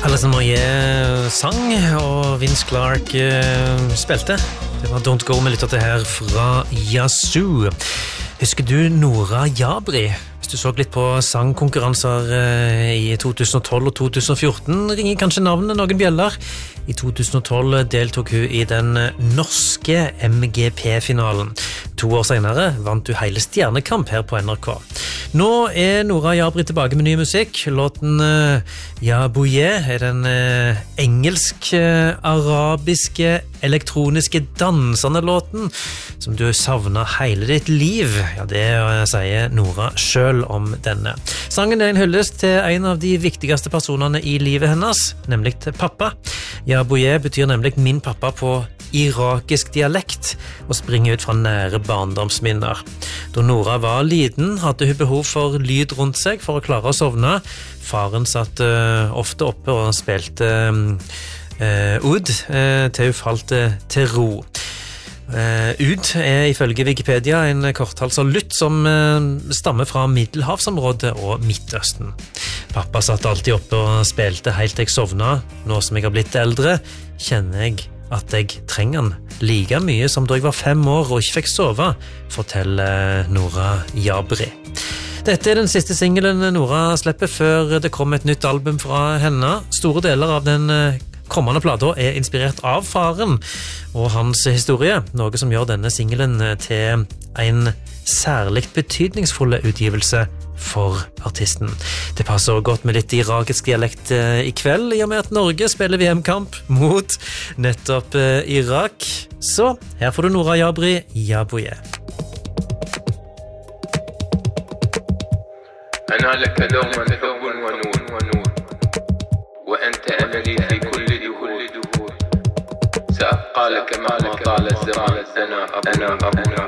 Alison Moyet sang, og Vince Clarke spilte. Det var Don't Go med litt av det her fra Yazoo. Husker du Nora Jabri? Hvis du så litt på sangkonkurranser i 2012 og 2014, ringer kanskje navnet noen bjeller. I 2012 deltok hun i den norske MGP-finalen. 2 år senere vant hun hele Stjernekamp her på NRK. Nå Nora Jabri tilbake med ny musikk. Låten Ja Bouye den engelsk-arabiske, elektroniske, dansende låten som du savner hele ditt liv. Ja, det sier Nora selv om denne. Sangen en hyllest til en av de viktigste personene i livet hennes, nemlig til pappa. Ja Bouye betyr nemlig min pappa på irakisk dialekt og springer ut fra nære barndomsminner. Da Nora var liten, hadde hun behov for lyd rundt seg for å klare å sovne. Faren satt ofte oppe og spilte ud til hun falt til ro. Ud ifølge Wikipedia en korthals av lytt som stammer fra Middelhavsområdet og Midtøsten. Pappa satt alltid oppe og spilte helt til jeg sovna. Nå som jeg har blitt eldre, kjenner jeg at jeg trenger han like mye som da jeg var 5 år og ikke fikk sove, forteller Nora Jabri. Dette den siste singelen Nora slipper før det kommer et nytt album fra henne. Store deler av den kommende plata inspirert av faren og hans historie, noe som gjør denne singelen til en særlig betydningsfull utgivelse for artisten. Det passer godt med litt irakisk dialekt i kveld, i og med at Norge spiller VM-kamp mot nettopp Irak. Så her får du Nora Jabri, Ja Bouye. أنا لك دوما حب ونور وأنت أملي في كل دهور سأبقى لك مهما طال الزمان أنا أبونا